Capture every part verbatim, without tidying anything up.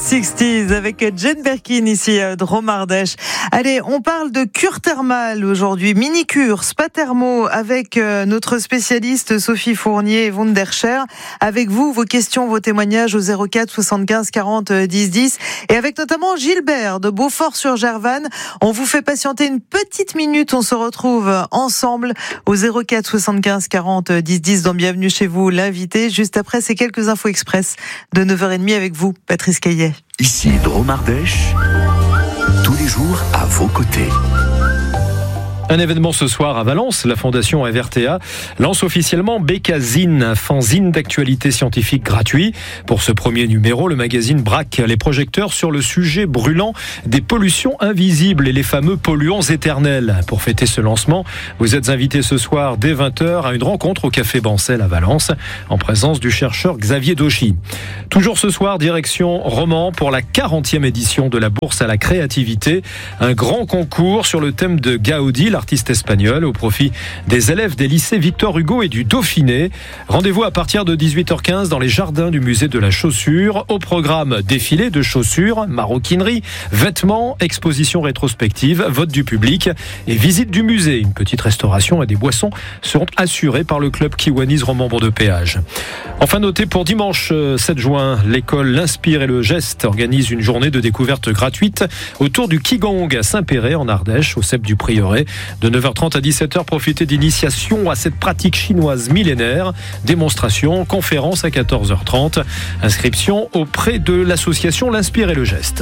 soixante avec Jane Birkin ici de Romardèche. Allez, on parle de cure thermale aujourd'hui, mini-cure, spa thermo avec notre spécialiste Sophie Fournier et Wundercher. Avec vous, vos questions, vos témoignages au zéro quatre soixante-quinze quarante dix dix et avec notamment Gilbert de Beaufort-sur-Gervanne. On vous fait patienter une petite minute, on se retrouve ensemble au zéro quatre soixante-quinze quarante dix dix dans Bienvenue chez vous, l'invité. Juste après, c'est quelques infos express de neuf heures trente avec vous, Patrice Caillet. Ici Dromardèche, tous les jours à vos côtés. Un événement ce soir à Valence, la Fondation R T A lance officiellement Bécazine, un fanzine d'actualité scientifique gratuit. Pour ce premier numéro, le magazine braque les projecteurs sur le sujet brûlant des pollutions invisibles et les fameux polluants éternels. Pour fêter ce lancement, vous êtes invité ce soir dès vingt heures à une rencontre au Café Bancel à Valence, en présence du chercheur Xavier Dauchy. Toujours ce soir, direction Romans pour la quarantième édition de la Bourse à la créativité. Un grand concours sur le thème de Gaudi, l'artiste espagnol, au profit des élèves des lycées Victor Hugo et du Dauphiné. Rendez-vous à partir de dix-huit heures quinze dans les jardins du musée de la chaussure. Au programme, défilé de chaussures, maroquinerie, vêtements, exposition rétrospective, vote du public et visite du musée. Une petite restauration et des boissons seront assurées par le club Kiwanis Romans de Péage. Enfin, notez pour dimanche sept juin, l'école L'Inspire et le Geste organise une journée de découverte gratuite autour du Qigong à Saint-Péret en Ardèche, au C E P du Prieuré. De neuf heures trente à dix-sept heures, profitez d'initiation à cette pratique chinoise millénaire. Démonstration, conférence à quatorze heures trente. Inscription auprès de l'association L'Inspire et le Geste.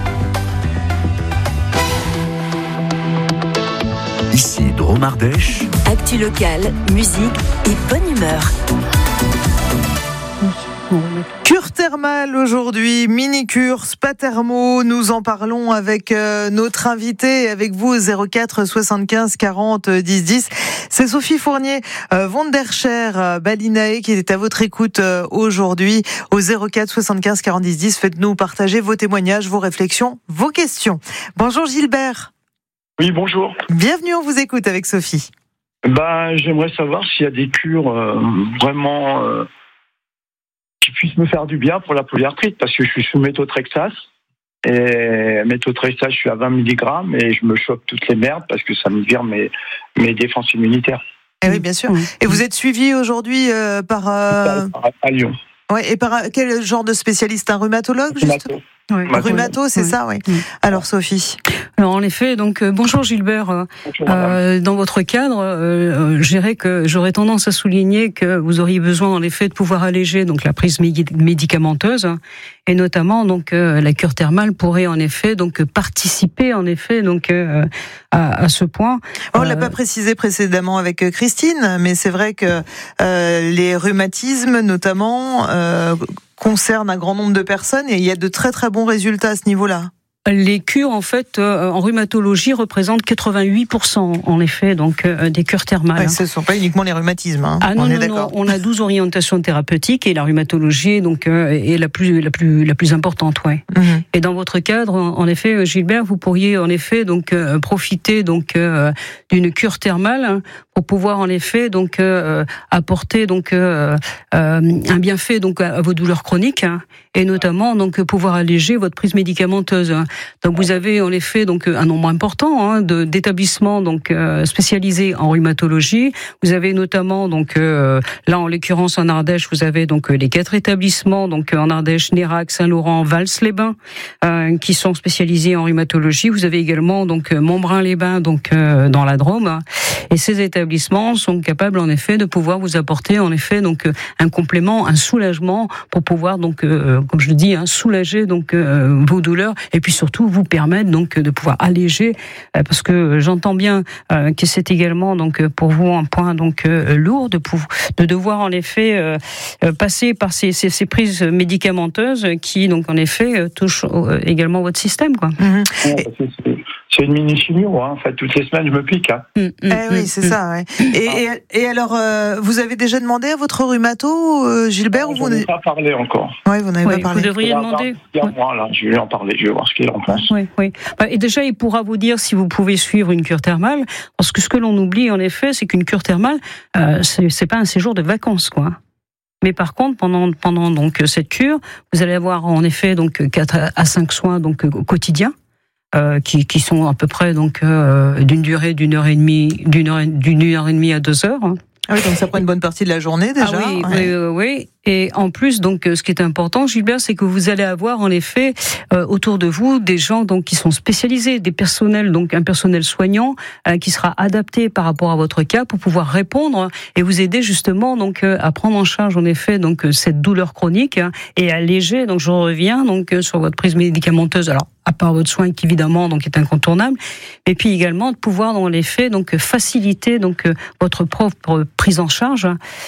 Ici Dromardèche. Actu locale, musique et bonne humeur. Cure thermale aujourd'hui, mini-cure, spa thermo. Nous en parlons avec euh, notre invité, avec vous au zéro quatre soixante-quinze quarante dix dix. C'est Sophie Fournier, euh, Wundercher, euh, Balinae qui est à votre écoute euh, aujourd'hui au zéro quatre soixante-quinze quarante dix dix. Faites-nous partager vos témoignages, vos réflexions, vos questions. Bonjour Gilbert. Oui, bonjour. Bienvenue, on vous écoute avec Sophie. Bah, j'aimerais savoir s'il y a des cures euh, vraiment... Euh qui puisse me faire du bien pour la polyarthrite, parce que je suis sous méthotrexate, et méthotrexate, je suis à vingt milligrammes, et je me chope toutes les merdes, parce que ça me vire mes, mes défenses immunitaires. Eh oui, bien sûr. Et vous êtes suivi aujourd'hui euh, par... Euh... À Lyon. Ouais, et par quel genre de spécialiste? Un rhumatologue, justement? Oui. Rhumato, c'est oui. ça, oui. oui. Alors, Sophie. Alors, en effet, donc, euh, bonjour Gilbert. Bonjour, euh, dans votre cadre, euh, je dirais que j'aurais tendance à souligner que vous auriez besoin, en effet, de pouvoir alléger donc la prise médicamenteuse, et notamment donc euh, la cure thermale pourrait en effet donc participer en effet donc euh, à, à ce point. On l'a euh, pas précisé précédemment avec Christine, mais c'est vrai que euh, les rhumatismes, notamment. Euh, concerne un grand nombre de personnes et il y a de très très bons résultats à ce niveau-là. Les cures, en fait, euh, en rhumatologie, représentent quatre-vingt-huit pour cent, en effet, donc euh, des cures thermales. Ouais, ce ne sont pas uniquement les rhumatismes. Hein. Ah non, on non, est d'accord. non, on a douze orientations thérapeutiques et la rhumatologie donc euh, est la plus la plus la plus importante, ouais. Mm-hmm. Et dans votre cadre, en, en effet, Gilbert, vous pourriez en effet donc euh, profiter donc euh, d'une cure thermale hein, pour pouvoir en effet donc euh, apporter donc euh, euh, un bienfait donc à, à vos douleurs chroniques hein, et notamment donc pouvoir alléger votre prise médicamenteuse. Donc vous avez en effet donc un nombre important hein, de d'établissements donc euh, spécialisés en rhumatologie. Vous avez notamment donc euh, là en l'occurrence en Ardèche, vous avez donc les quatre établissements donc en Ardèche, Nérac, Saint-Laurent, Vals-les-Bains euh, qui sont spécialisés en rhumatologie. Vous avez également donc Montbrun-les-Bains donc euh, dans la Drôme. Et ces établissements sont capables en effet de pouvoir vous apporter en effet donc un complément, un soulagement pour pouvoir donc euh, comme je le dis hein, soulager donc euh, vos douleurs et puis surtout vous permettre donc de pouvoir alléger euh, parce que j'entends bien euh, que c'est également donc pour vous un point donc euh, lourd de pouvoir, de devoir en effet euh, passer par ces, ces, ces prises médicamenteuses qui donc en effet euh, touchent euh, également votre système quoi. Mmh. Ouais, c'est, c'est une mini chimio hein. En fait toutes les semaines je me pique hein. Mmh, mmh, eh oui c'est mmh. ça ouais. et, et, et alors euh, vous avez déjà demandé à votre rhumato euh, Gilbert non, ou je vous n'ai pas parlé encore. Oui vous n'avez oui, pas parlé. Vous devriez demander. Il y a un mois là je vais en parler je vais voir ce qu'il en pense. Oui, oui. Et déjà, il pourra vous dire si vous pouvez suivre une cure thermale, parce que ce que l'on oublie, en effet, c'est qu'une cure thermale, euh, c'est, c'est pas un séjour de vacances, quoi. Mais par contre, pendant pendant donc cette cure, vous allez avoir en effet donc quatre à cinq soins donc quotidiens euh, qui qui sont à peu près donc euh, d'une durée d'une heure et demie, d'une heure d'une heure et demie à deux heures. Ah oui, donc ça prend une bonne partie de la journée déjà. Ah oui, ouais. oui, oui, oui. Et en plus, donc, ce qui est important, Gilbert, c'est que vous allez avoir en effet euh, autour de vous des gens donc qui sont spécialisés, des personnels, donc un personnel soignant euh, qui sera adapté par rapport à votre cas pour pouvoir répondre et vous aider justement donc euh, à prendre en charge en effet donc cette douleur chronique hein, et alléger. Donc, je reviens donc euh, sur votre prise médicamenteuse. Alors, à part votre soin qui évidemment donc est incontournable, mais puis également de pouvoir dans les faits donc faciliter donc euh, votre propre prise en charge.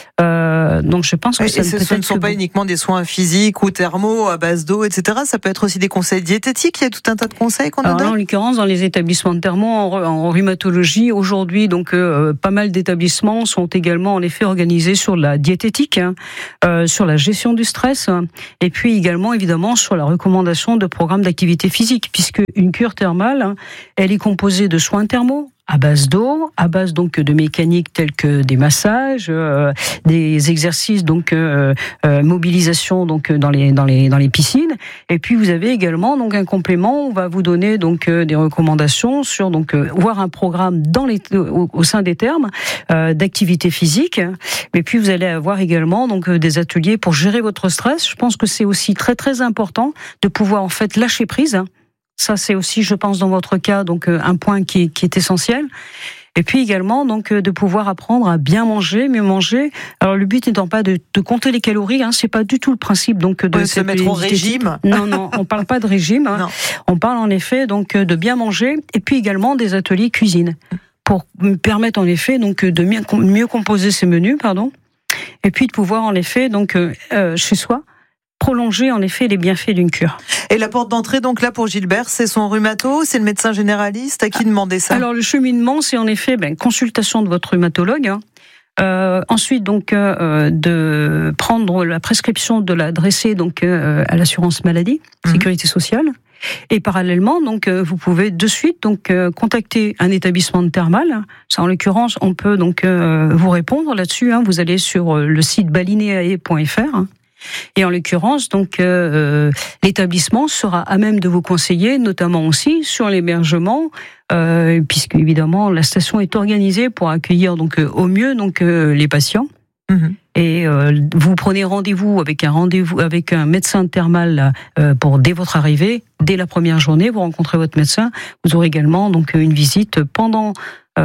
Euh, donc, je pense que et ça ce, ce ne sont pas bon. uniquement des soins physiques ou thermaux à base d'eau, et cetera. Ça peut être aussi des conseils diététiques. Il y a tout un tas de conseils qu'on nous donne. En l'occurrence, dans les établissements de thermaux en, en rhumatologie, aujourd'hui, donc euh, pas mal d'établissements sont également en effet organisés sur la diététique, hein, euh, sur la gestion du stress, hein, et puis également évidemment sur la recommandation de programmes d'activité physique, puisque une cure thermale, hein, elle est composée de soins thermaux à base d'eau, à base donc de mécaniques telles que des massages, euh, des exercices donc euh, euh, mobilisation donc dans les dans les dans les piscines. Et puis vous avez également donc un complément. On va vous donner donc euh, des recommandations sur donc euh, voir un programme dans les au, au sein des termes euh, d'activité physique. Mais puis vous allez avoir également donc euh, des ateliers pour gérer votre stress. Je pense que c'est aussi très très important de pouvoir en fait lâcher prise. Ça, c'est aussi, je pense, dans votre cas, donc un point qui est, qui est essentiel. Et puis également, donc, de pouvoir apprendre à bien manger, mieux manger. Alors, le but n'étant pas de, de compter les calories, hein, c'est pas du tout le principe, donc, de ouais, se mettre au régime. Non, non, on parle pas de régime. Hein. On parle en effet, donc, de bien manger. Et puis également des ateliers cuisine pour me permettre en effet, donc, de mieux, mieux composer ces menus, pardon. Et puis de pouvoir en effet, donc, euh, chez soi, prolonger en effet les bienfaits d'une cure. Et la porte d'entrée, donc là pour Gilbert, c'est son rhumato, c'est le médecin généraliste, à qui demander ça? Alors le cheminement, c'est en effet ben, consultation de votre rhumatologue. Hein. Euh, ensuite, donc, euh, de prendre la prescription, de la dresser donc euh, à l'assurance maladie, mmh. sécurité sociale. Et parallèlement, donc, euh, vous pouvez de suite donc euh, contacter un établissement de thermal. Ça, en l'occurrence, on peut donc euh, vous répondre là-dessus. Hein. Vous allez sur le site balineae point f r. Hein. Et en l'occurrence, donc, euh, l'établissement sera à même de vous conseiller, notamment aussi sur l'hébergement, euh, puisque évidemment la station est organisée pour accueillir donc euh, au mieux donc euh, les patients. Mmh. Et euh, vous prenez rendez-vous avec un rendez-vous avec un médecin thermal euh, pour dès votre arrivée, dès la première journée, vous rencontrez votre médecin. Vous aurez également donc une visite pendant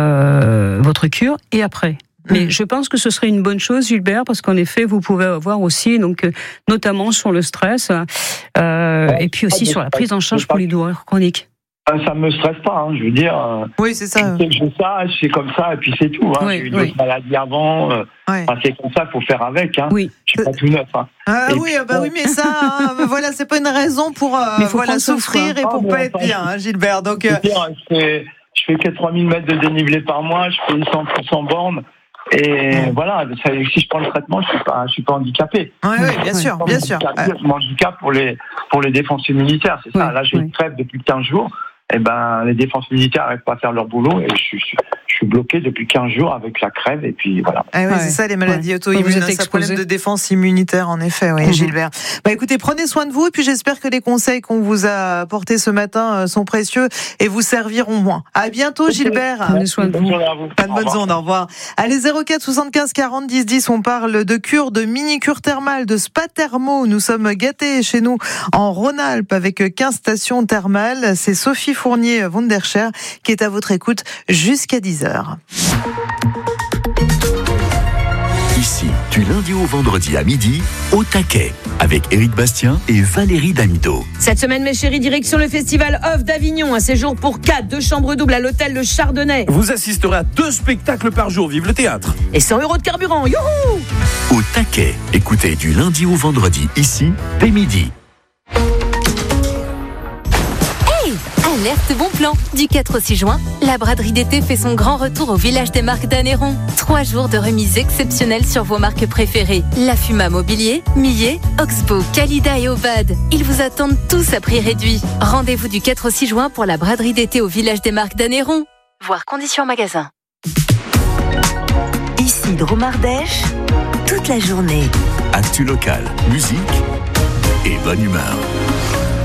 euh, votre cure et après. Mais je pense que ce serait une bonne chose, Gilbert, parce qu'en effet, vous pouvez avoir aussi, donc, notamment sur le stress, euh, et puis aussi sur la prise en charge pour les douleurs chroniques. Ça me stresse pas, hein, je veux dire. Oui, c'est ça. Je sais que j'ai ça, c'est comme ça, et puis c'est tout. Hein. Oui, j'ai eu oui. d'autres maladies avant. Euh, ouais. Enfin, c'est comme ça, il faut faire avec. Hein. Oui. Je suis pas tout neuf. Hein. Ah et oui, puis, bah oui, mais ça, hein, voilà, c'est pas une raison pour euh, voilà souffrir et pour ah, pas être bien, hein, Gilbert. Donc, euh... dire, je fais, je fais que trois mille mètres de dénivelé par mois, je fais cent pour cent bornes. Et mmh. voilà, ça, si je prends le traitement, je suis pas, je suis pas handicapé. Oui, oui, bien oui, sûr, bien sûr. Mon handicap pour les, pour les défenses immunitaires, c'est ça. Oui, Là, j'ai oui. une crève depuis quinze jours. Et ben, les défenses militaires n'arrivent pas à faire leur boulot et je suis, je suis bloqué depuis quinze jours avec la crève et puis voilà. Ah oui, ouais. C'est ça les maladies ouais. auto-immunes, c'est un problème de défense immunitaire en effet, oui, mmh. Gilbert. Bah écoutez, prenez soin de vous et puis j'espère que les conseils qu'on vous a apportés ce matin sont précieux et vous serviront moins. À bientôt, Gilbert. Prenez soin de vous. Pas de bonne onde, au revoir. Allez, zéro quatre soixante-quinze quarante dix dix, on parle de cure, de mini-cure thermale, de spa thermo. Nous sommes gâtés chez nous en Rhône-Alpes avec quinze stations thermales. C'est Sophie Fournier Von der Scher qui est à votre écoute jusqu'à dix heures. Ici, du lundi au vendredi à midi, au taquet, avec Éric Bastien et Valérie Damido. Cette semaine, mes chéris, direction le festival Off d'Avignon. Un séjour pour quatre, deux chambres doubles à l'hôtel Le Chardonnay. Vous assisterez à deux spectacles par jour, vive le théâtre. Et cent euros de carburant, youhou! Au taquet, écoutez du lundi au vendredi, ici, dès midi. Alerte bon plan. Du quatre au six juin, la braderie d'été fait son grand retour au village des marques d'Anneyron. Trois jours de remises exceptionnelles sur vos marques préférées. La Fuma Mobilier, Millet, Oxbow, Calida et Obad. Ils vous attendent tous à prix réduit. Rendez-vous du quatre au six juin pour la braderie d'été au village des marques d'Anneyron. Voir conditions magasin. Ici Dromardèche, toute la journée. Actu locale, musique et bonne humeur.